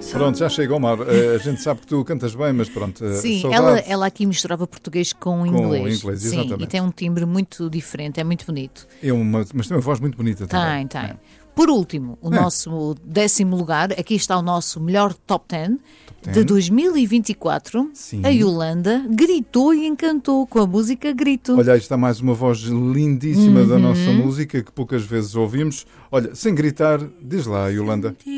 Pronto, já chega, Omar. A gente sabe que tu cantas bem, mas pronto. Sim, saudades. ela aqui misturava português com inglês. inglês, sim, exatamente. e tem um timbre muito diferente, é muito bonito. Mas tem uma voz muito bonita também. Tem. Por último, o nosso 10º lugar, aqui está o nosso melhor top 10 de 2024. Sim. A Yolanda gritou e encantou com a música Grito. Olha, aí está mais uma voz lindíssima da nossa música que poucas vezes ouvimos. Olha, sem gritar, diz lá, Yolanda.